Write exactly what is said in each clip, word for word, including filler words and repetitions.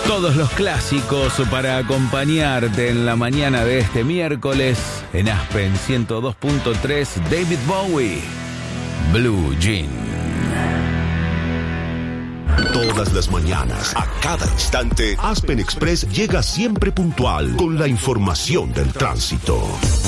Todos los clásicos para acompañarte en la mañana de este miércoles en Aspen ciento dos punto tres, David Bowie, Blue Jean. Todas las mañanas, a cada instante, Aspen Express llega siempre puntual con la información del tránsito.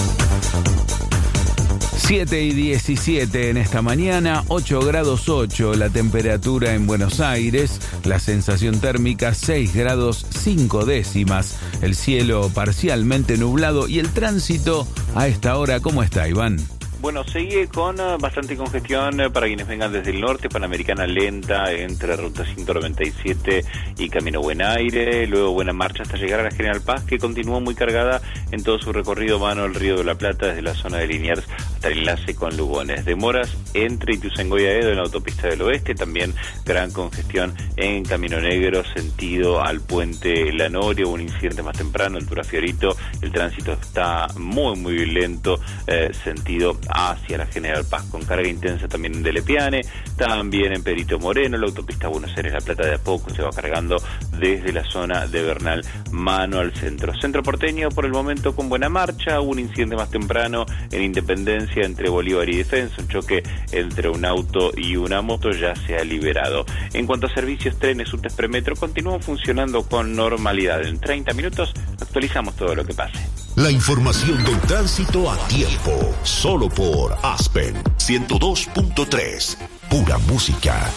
siete y diecisiete en esta mañana, ocho grados ocho la temperatura en Buenos Aires, la sensación térmica seis grados cinco décimas, el cielo parcialmente nublado y el tránsito a esta hora, ¿cómo está, Iván? Bueno, sigue con uh, bastante congestión uh, para quienes vengan desde el norte, Panamericana lenta entre Ruta ciento noventa y siete y Camino Buen Aire, luego buena marcha hasta llegar a la General Paz, que continúa muy cargada en todo su recorrido mano al Río de la Plata, desde la zona de Liniers hasta el enlace con Lugones. Demoras entre Ituzaingó y Aedo en la autopista del oeste, también gran congestión en Camino Negro, sentido al puente La Noria, un incidente más temprano, altura Fiorito, el tránsito está muy muy lento, eh, sentido hacia la General Paz, con carga intensa también en Delepiane, también en Perito Moreno, la autopista Buenos Aires-La Plata de a poco se va cargando desde la zona de Bernal, mano al centro. Centro porteño por el momento con buena marcha, un incidente más temprano en Independencia entre Bolívar y Defensa, un choque entre un auto y una moto ya se ha liberado. En cuanto a servicios, trenes, subtes, premetro continúan funcionando con normalidad. En treinta minutos actualizamos todo lo que pase. La información del tránsito a tiempo, solo por Aspen ciento dos punto tres, pura música.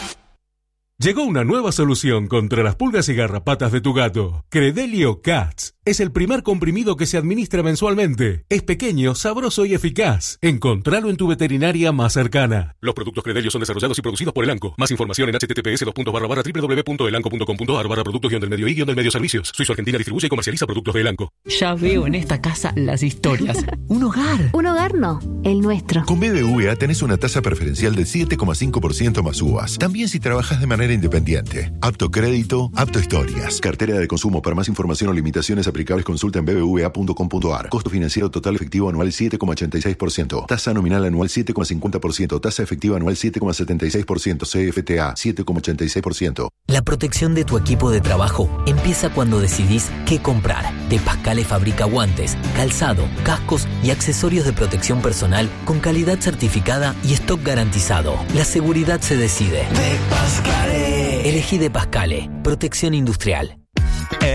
Llegó una nueva solución contra las pulgas y garrapatas de tu gato. Credelio Cats. Es el primer comprimido que se administra mensualmente. Es pequeño, sabroso y eficaz. Encontralo en tu veterinaria más cercana. Los productos Credelio son desarrollados y producidos por Elanco. Más información en https dos puntos barra barra www punto elanco punto com punto ar barra productos guión del medio y guión del medio servicios. Suizo Argentina distribuye y comercializa productos de Elanco. Ya veo en esta casa las historias. Un hogar. Un hogar no, el nuestro. Con B B V A tenés una tasa preferencial del siete coma cinco por ciento más U V A. También si trabajas de manera independiente. Apto crédito, apto historias. Cartera de consumo. Para más información o limitaciones aplicables, consulta en b b v a punto com punto ar. Costo financiero total efectivo anual siete coma ochenta y seis por ciento. Tasa nominal anual siete coma cincuenta por ciento. Tasa efectiva anual siete coma setenta y seis por ciento. C F T A siete coma ochenta y seis por ciento. La protección de tu equipo de trabajo empieza cuando decidís qué comprar. De Pascale fabrica guantes, calzado, cascos y accesorios de protección personal con calidad certificada y stock garantizado. La seguridad se decide. De Pascale. Elegí De Pascale. Protección industrial.